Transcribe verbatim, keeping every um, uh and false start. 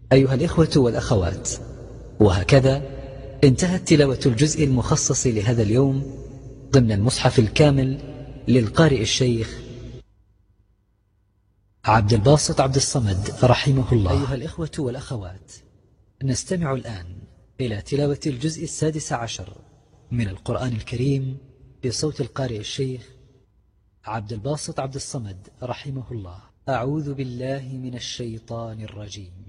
أيها الإخوة والأخوات، وهكذا انتهت تلاوة الجزء المخصص لهذا اليوم ضمن المصحف الكامل للقارئ الشيخ عبد الباسط عبد الصمد رحمه الله. أيها الإخوة والأخوات، نستمع الآن إلى تلاوة الجزء السادس عشر من القرآن الكريم بصوت القارئ الشيخ عبد الباسط عبد الصمد رحمه الله. أعوذ بالله من الشيطان الرجيم.